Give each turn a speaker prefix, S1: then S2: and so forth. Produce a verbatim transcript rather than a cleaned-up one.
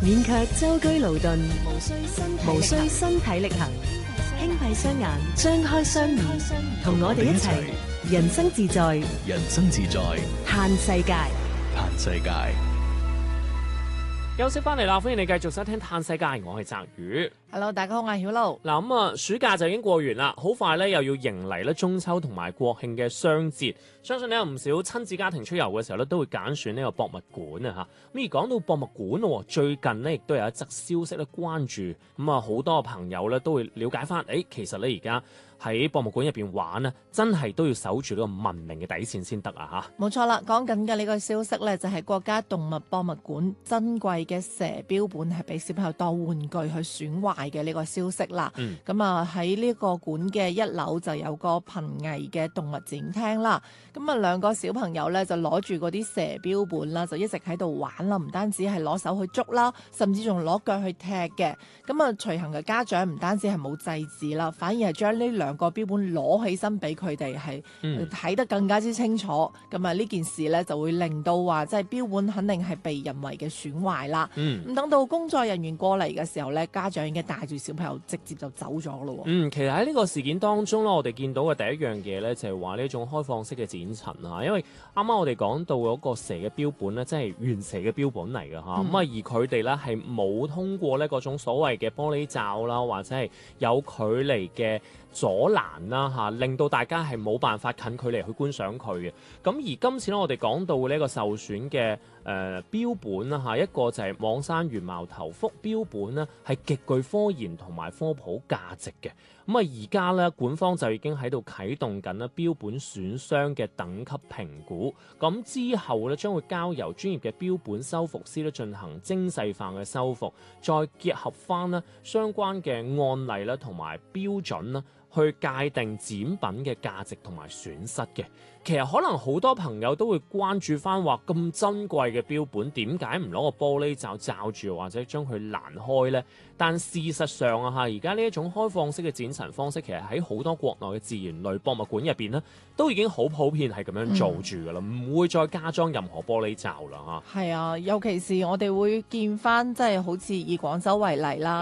S1: 免卻舟車勞頓，無需身體無需身體力行，輕閉雙眼，張開雙耳，同我哋一齊人生自在，
S2: 人生自在，
S1: 嘆世界，
S2: 嘆世界。
S3: 休息翻嚟啦，歡迎你繼續收聽《嘆世界》，我係澤宇。
S4: Hello， 大家好，我係曉露。
S3: 嗱咁啊，暑假就已經過完啦，好快咧又要迎嚟咧中秋同埋國慶嘅雙節。相信咧有唔少親子家庭出遊嘅時候咧，都會揀選呢個博物館啊嚇。咁而講到博物館咯，最近呢亦都有一則消息咧關注，咁啊好多朋友咧都會了解翻，誒其實咧而家喺博物館入邊玩咧，真係都要守住呢個文明嘅底線先得啊嚇。
S4: 冇錯啦，講緊嘅呢個消息咧，就係國家動物博物館珍貴嘅蛇標本係俾小朋友當玩具去損壞嘅呢個消息啦。咁啊喺呢個館嘅一樓就有個瀕危嘅動物展廳啦。咁啊兩個小朋友咧就攞住嗰啲蛇標本啦，就一直喺度玩啦，唔單止係攞手去捉啦，甚至仲攞腳去踢嘅。咁啊隨行嘅家長唔單止係冇制止啦，反而係將呢兩個標本攞起身俾佢哋係睇得更加之清楚。咁啊呢件事咧就會令到話即係標本肯定係被人為嘅損壞啦。咁、嗯、等到工作人員過嚟嘅時候咧，家長已經帶住小朋友直接就走咗咯。
S3: 嗯，其實喺呢個事件當中咧，我哋見到嘅第一樣嘢咧就係話呢種開放式嘅展陳啊，因為啱啱我哋講到嗰個蛇嘅標本咧，即係原蛇嘅標本嚟嘅嚇。咁啊、嗯、而佢哋咧係冇通過咧嗰種所謂嘅玻璃罩啦，或者係有距離嘅阻攔啦嚇，令到大家係冇辦法近距離去觀賞佢嘅。咁而今次咧，我哋講到呢一個受損嘅誒、呃、標本啦嚇，一個就係網山原貌頭蝠標本呢，係極具科研同埋科普價值嘅。咁啊而家咧，館方就已經喺度啟動緊啦標本損傷嘅等級評估。咁之後咧，將會交由專業嘅標本修復師咧進行精細化嘅修復，再結合翻咧相關嘅案例啦同埋標準啦，去界定展品嘅價值同埋損失嘅。其實可能好多朋友都會關注翻話咁珍貴嘅標本，點解唔攞個玻璃罩罩住或者將佢攔開呢？但事實上啊嚇，而家呢一種開放式嘅展陳方式，其實喺好多國內嘅自然類博物館入邊呢，都已經好普遍係咁樣做住噶啦，唔、嗯、會再加裝任何玻璃罩啦嚇。
S4: 係啊，尤其是我哋會見翻即係好似以廣州為例啦，